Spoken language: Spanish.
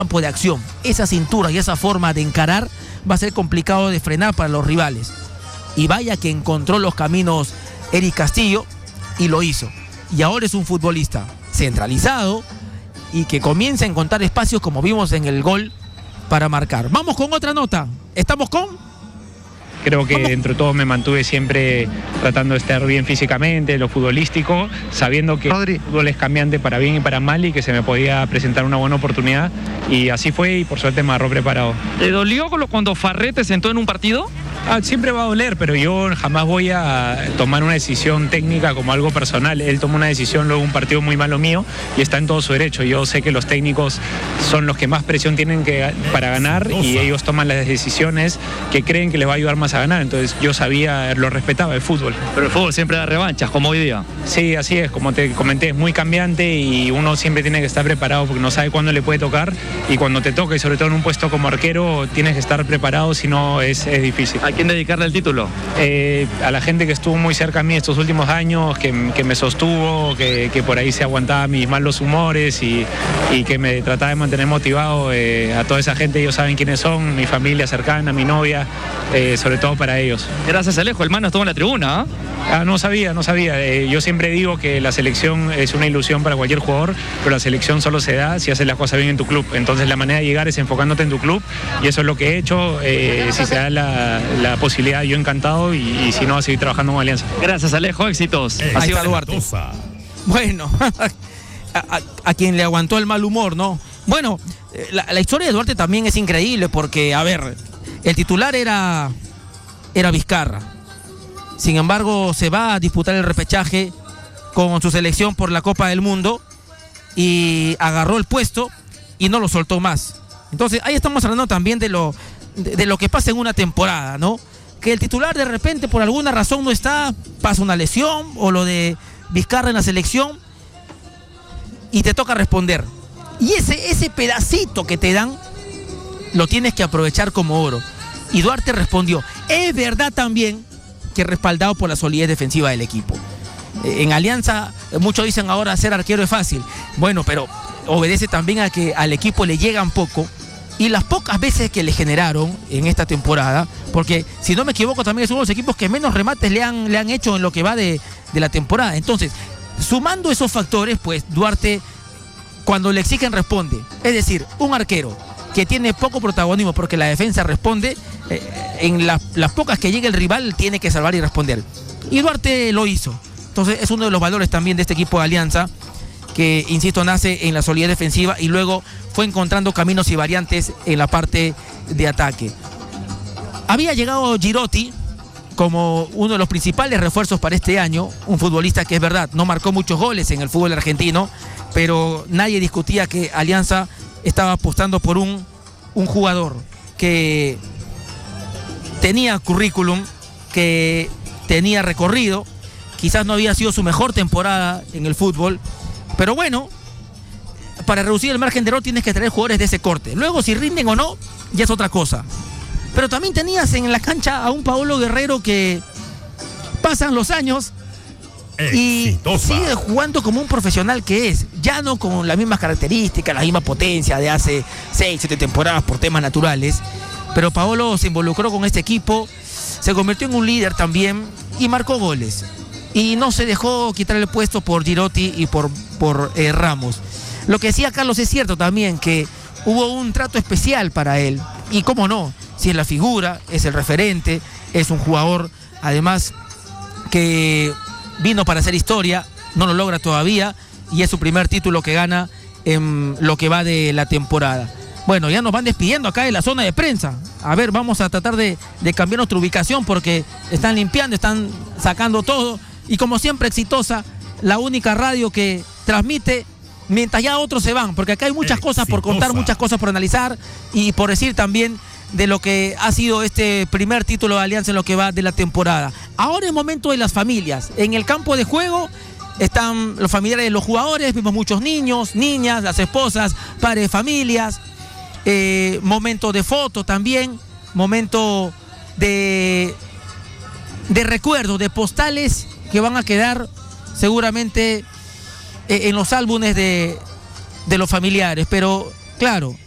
campo de acción. Esa cintura y esa forma de encarar va a ser complicado de frenar para los rivales. Y vaya que encontró los caminos Eric Castillo y lo hizo. Y ahora es un futbolista centralizado y que comienza a encontrar espacios como vimos en el gol para marcar. Vamos con otra nota. ¿Estamos con? Creo que dentro de todo me mantuve siempre tratando de estar bien físicamente, lo futbolístico, sabiendo que el fútbol es cambiante para bien y para mal y que se me podía presentar una buena oportunidad. Y así fue y por suerte me agarró preparado. ¿Te dolió cuando Farré te sentó en un partido? Siempre va a doler, pero yo jamás voy a tomar una decisión técnica como algo personal. Él tomó una decisión luego un partido muy malo mío y está en todo su derecho. Yo sé que los técnicos son los que más presión tienen para ganar y ellos toman las decisiones que creen que les va a ayudar más a ganar. Entonces yo sabía, lo respetaba el fútbol. Pero el fútbol siempre da revanchas, como hoy día. Sí, así es, como te comenté, es muy cambiante y uno siempre tiene que estar preparado porque no sabe cuándo le puede tocar y cuando te toca, y sobre todo en un puesto como arquero, tienes que estar preparado, si no es difícil. ¿A quién dedicarle el título? A la gente que estuvo muy cerca a mí estos últimos años, que me sostuvo, que por ahí se aguantaba mis malos humores y que me trataba de mantener motivado. A toda esa gente, ellos saben quiénes son, mi familia cercana, mi novia, sobre todo para ellos. Gracias, Alejo, el mano estuvo en la tribuna, ¿eh? No sabía. Yo siempre digo que la selección es una ilusión para cualquier jugador, pero la selección solo se da si haces las cosas bien en tu club. Entonces la manera de llegar es enfocándote en tu club y eso es lo que he hecho. Si se da la posibilidad, yo encantado y si no, a seguir trabajando con Alianza. Gracias, Alejo, éxitos. Ahí está Duarte. Bueno, a quien le aguantó el mal humor, ¿no? Bueno, la historia de Duarte también es increíble porque, a ver, el titular era Vizcarra. Sin embargo, se va a disputar el repechaje con su selección por la Copa del Mundo y agarró el puesto y no lo soltó más. Entonces, ahí estamos hablando también de lo que pasa en una temporada, ¿no? Que el titular de repente por alguna razón no está, pasa una lesión o lo de Vizcarra en la selección y te toca responder. Y ese pedacito que te dan lo tienes que aprovechar como oro. Y Duarte respondió. Es verdad también que respaldado por la solidez defensiva del equipo. En Alianza muchos dicen ahora ser arquero es fácil. Bueno, pero obedece también a que al equipo le llegan poco. Y las pocas veces que le generaron en esta temporada, porque si no me equivoco también es uno de los equipos que menos remates le han hecho en lo que va de la temporada. Entonces, sumando esos factores, pues Duarte, cuando le exigen, responde. Es decir, un arquero que tiene poco protagonismo porque la defensa responde, en las pocas que llegue el rival tiene que salvar y responder. Y Duarte lo hizo. Entonces es uno de los valores también de este equipo de Alianza, que, insisto, nace en la solidez defensiva y luego fue encontrando caminos y variantes en la parte de ataque. Había llegado Girotti como uno de los principales refuerzos para este año, un futbolista que es verdad, no marcó muchos goles en el fútbol argentino, pero nadie discutía que Alianza estaba apostando por un jugador que tenía currículum, que tenía recorrido. Quizás no había sido su mejor temporada en el fútbol, pero bueno, para reducir el margen de error tienes que traer jugadores de ese corte. Luego, si rinden o no, ya es otra cosa. Pero también tenías en la cancha a un Paolo Guerrero que pasan los años y sigue jugando como un profesional que es, ya no con las mismas características, la misma potencia de hace 6, 7 temporadas por temas naturales, pero Paolo se involucró con este equipo, se convirtió en un líder también y marcó goles y no se dejó quitar el puesto por Girotti y por Ramos. Lo que decía Carlos es cierto también, que hubo un trato especial para él y cómo no, si es la figura, es el referente, es un jugador además que vino para hacer historia, no lo logra todavía y es su primer título que gana en lo que va de la temporada. Bueno, ya nos van despidiendo acá de la zona de prensa. A ver, vamos a tratar de cambiar nuestra ubicación porque están limpiando, están sacando todo y como siempre exitosa, la única radio que transmite mientras ya otros se van, porque acá hay muchas cosas por contar, muchas cosas por analizar y por decir también de lo que ha sido este primer título de Alianza en lo que va de la temporada. Ahora es momento de las familias. En el campo de juego están los familiares de los jugadores, vimos muchos niños, niñas, las esposas, padres de familias, momento de foto también, momento de recuerdos, de postales que van a quedar seguramente en los álbumes de los familiares, pero claro,